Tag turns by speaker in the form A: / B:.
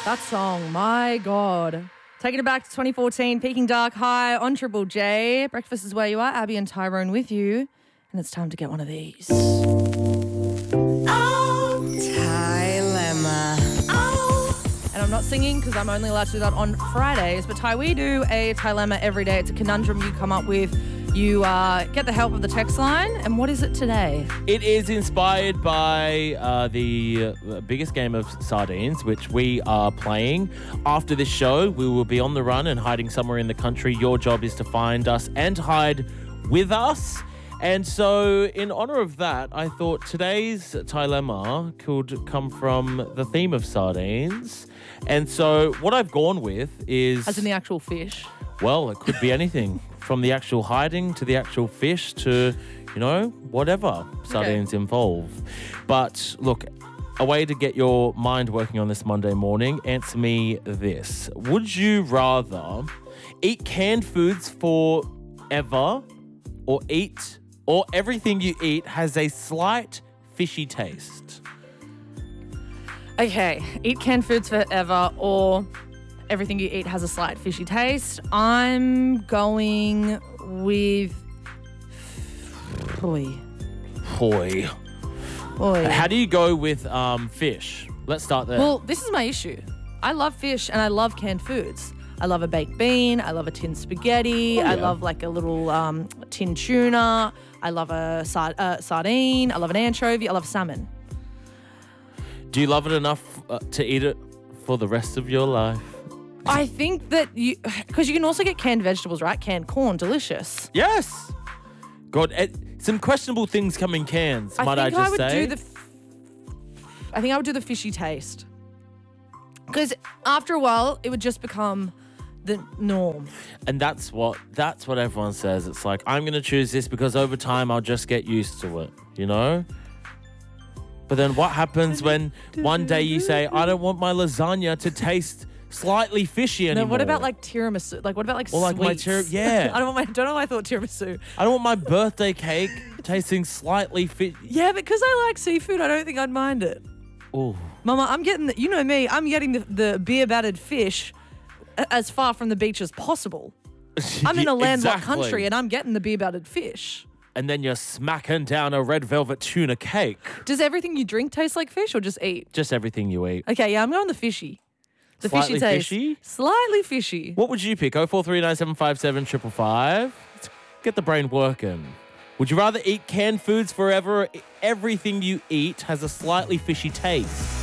A: That song, my God. Taking it back to 2014, Peking Dark High on Triple J. Breakfast is where you are. Abby and Tyrone with you. And it's time to get one of these.
B: Oh, Dilemma. Oh.
A: And I'm not singing because I'm only allowed to do that on Fridays. But Ty, we do a dilemma every day. It's a conundrum you come up with. You get the help of the text line. And what is it today?
C: It is inspired by the biggest game of sardines, which we are playing. After this show, we will be on the run and hiding somewhere in the country. Your job is to find us and hide with us. And so in honor of that, I thought today's dilemma could come from the theme of sardines. And so what I've gone with is...
A: As in the actual fish.
C: Well, it could be anything from the actual hiding to the actual fish to, whatever sardines involve. But look, a way to get your mind working on this Monday morning, answer me this. Would you rather eat canned foods forever or everything you eat has a slight fishy taste?
A: Okay, eat canned foods forever or everything you eat has a slight fishy taste. I'm going with Hoy.
C: How do you go with fish? Let's start there.
A: Well, this is my issue. I love fish and I love canned foods. I love a baked bean. I love a tin spaghetti. I love like a little tin tuna. I love a sardine. I love an anchovy. I love salmon.
C: Do you love it enough to eat it for the rest of your life?
A: I think that because you can also get canned vegetables, right? Canned corn, delicious.
C: Yes. God, some questionable things come in cans, might I just say.
A: I think I would do the fishy taste. Because after a while, it would just become the norm.
C: And that's what everyone says. It's like, I'm going to choose this because over time I'll just get used to it, But then what happens when one day you say, I don't want my lasagna to taste slightly fishy anymore?
A: No, what about like tiramisu? Like what about like
C: or
A: sweets?
C: Like yeah.
A: I don't know why I thought tiramisu.
C: I don't want my birthday cake tasting slightly fishy.
A: Yeah, because I like seafood, I don't think I'd mind it.
C: Oh.
A: Mama, I'm getting you know me, I'm getting the beer battered fish as far from the beach as possible. I'm in a landlocked country and I'm getting the beer battered fish.
C: And then you're smacking down a red velvet tuna cake.
A: Does everything you drink taste like fish or just eat?
C: Just everything you eat.
A: Okay, yeah, I'm going the fishy. The
C: Slightly
A: fishy taste.
C: fishy?
A: Slightly fishy.
C: What would you pick? 0439757555. Let's get the brain working. Would you rather eat canned foods forever or everything you eat has a slightly fishy taste?